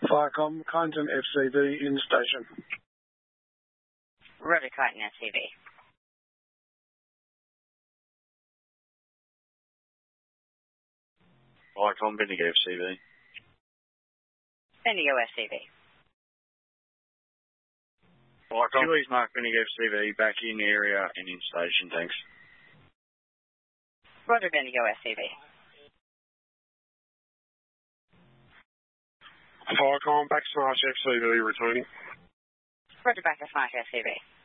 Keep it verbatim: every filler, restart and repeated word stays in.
Firecom, Kyneton F C V in station. Roger, Kyneton F C V. Firecom, Bendigo F C V. Bendigo F C V. Firecom, Julius Mark, Bendigo F C V, back in area and in station, thanks. Roger, Bendigo F C V. Firecom, back to Smash F C V returning. Roger, back to Smash F C V.